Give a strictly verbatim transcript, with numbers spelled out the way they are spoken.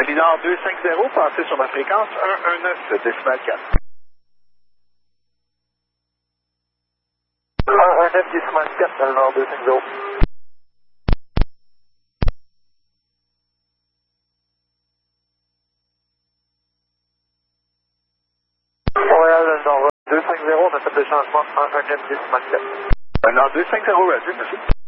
Léonard deux cinq zéro, passez sur ma fréquence un un neuf décimal quatre. un un neuf décimal quatre, Léonard deux cinq zéro. Montréal, Léonard deux cinq zéro, on a fait le changement un un neuf décimal quatre. Léonard deux cinq zéro, Roger, merci.